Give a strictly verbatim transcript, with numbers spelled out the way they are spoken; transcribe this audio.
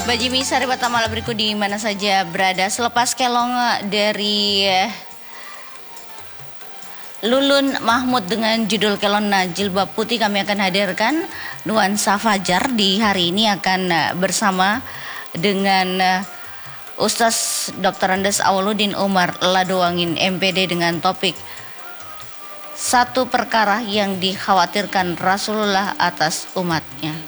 Bajimi Sari Batamala berikut di mana saja berada. Selepas kelong dari Lulun Mahmud dengan judul Kelonna Jilbab Putih, kami akan hadirkan Nuansa Fajar. Di hari ini akan bersama dengan Ustaz Doktor Andes Awaludin Umar Ladoangin M P D dengan topik satu perkara yang dikhawatirkan Rasulullah atas umatnya.